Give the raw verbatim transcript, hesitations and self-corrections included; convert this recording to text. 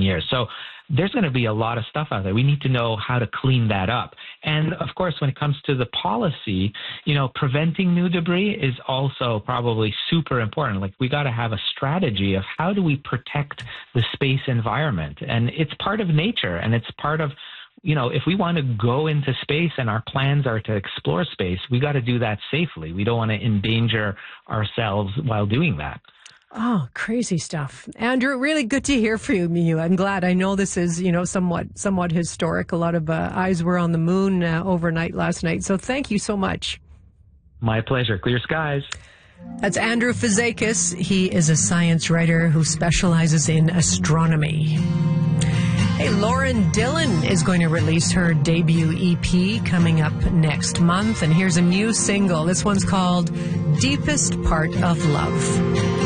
years. So there's going to be a lot of stuff out there. We need to know how to clean that up. And of course, when it comes to the policy, you know, preventing new debris is also probably super important. Like, we got to have a strategy of how do we protect the space environment. And it's part of nature, and it's part of, you know, if we want to go into space and our plans are to explore space, we got to do that safely. We don't want to endanger ourselves while doing that. Oh, crazy stuff. Andrew, really good to hear from you. I'm glad. I know this is, you know, somewhat somewhat historic. A lot of uh, eyes were on the moon uh, overnight last night. So thank you so much. My pleasure. Clear skies. That's Andrew Fazekas. He is a science writer who specializes in astronomy. Hey, Lauren Dillon is going to release her debut E P coming up next month. And here's a new single. This one's called Deepest Part of Love.